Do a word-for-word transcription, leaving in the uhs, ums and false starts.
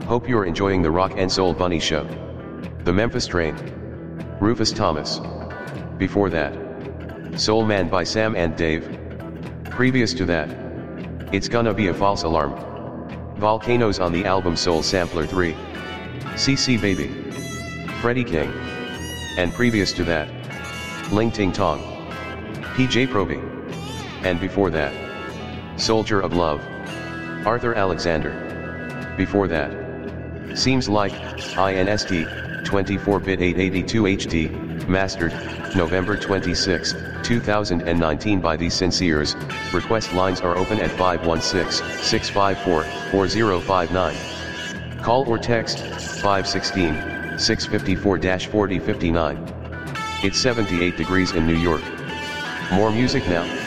Hope you're enjoying the Rock and Soul Bunny Show. The Memphis Train. Rufus Thomas. Before that, Soul Man by Sam and Dave. Previous to that, It's Gonna Be a False Alarm. Volcanoes on the album Soul Sampler three. C C Baby. Freddie King. And previous to that, Ling Ting Tong. P J Proby. And before that, Soldier of Love. Arthur Alexander. Before that, Seems Like, I N S T, twenty-four bit eight eighty-two H D, mastered, November twenty-sixth, two thousand nineteen by The Sinceres. Request lines are open at five one six, six five four, four zero five nine. Call or text, five one six, six five four, four zero five nine. It's seventy-eight degrees in New York. More music now.